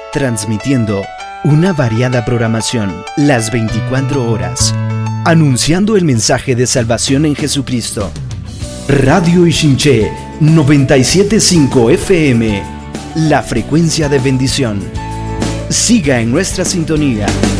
transmitiendo una variada programación las 24 horas, anunciando el mensaje de salvación en Jesucristo. Radio Ixinché 97.5 FM, la frecuencia de bendición. Siga en nuestra sintonía.